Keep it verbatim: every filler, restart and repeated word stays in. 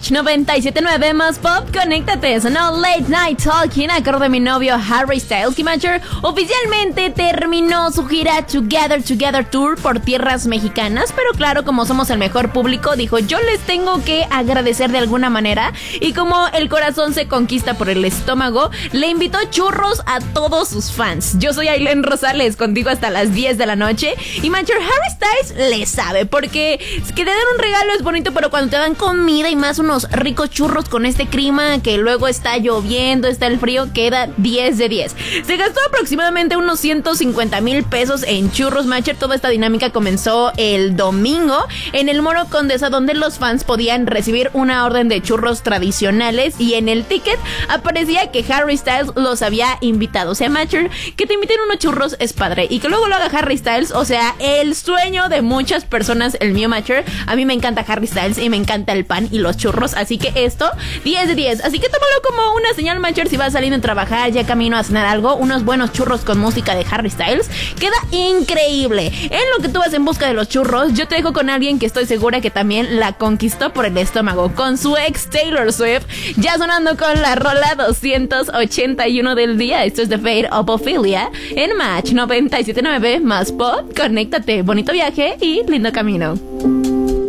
Match noventa y siete punto nueve más pop, conéctate. Sonó Late Night Talking a cargo de mi novio Harry Styles. Matcher oficialmente terminó su gira Together Together Tour por tierras mexicanas, pero claro, como somos el mejor público, dijo: yo les tengo que agradecer de alguna manera, y como el corazón se conquista por el estómago, le invitó churros a todos sus fans. Yo soy Ailén Rosales, contigo hasta las diez de la noche, y Matcher, Harry Styles le sabe, porque que te dan un regalo es bonito, pero cuando te dan comida y más unos ricos churros con este clima que luego está lloviendo, está el frío, queda diez de diez. Se gastó aproximadamente unos ciento cincuenta mil pesos en churros, Matcher. Toda esta dinámica comenzó el domingo en el Moro Condesa, donde los fans podían recibir una orden de churros tradicionales, y en el ticket aparecía que Harry Styles los había invitado. O sea, Matcher, que te inviten unos churros es padre, y que luego lo haga Harry Styles, o sea, el sueño de muchas personas, el mío, Matcher. A mí me encanta Harry Styles y me encanta el pan y los churros, así que esto, diez de diez. Así que tómalo como una señal, Matcher, si vas saliendo a trabajar, ya camino a cenar algo, unos buenos churros con música de Harry Styles, queda increíble. En lo que tú vas en busca de los churros, yo te dejo con alguien que estoy segura que también la conquistó por el estómago, con su ex Taylor Swift, ya sonando con la rola doscientos ochenta y uno del día. Esto es The Fate of Ophelia en Match noventa y siete punto nueve más pop. Conéctate, bonito viaje y lindo camino.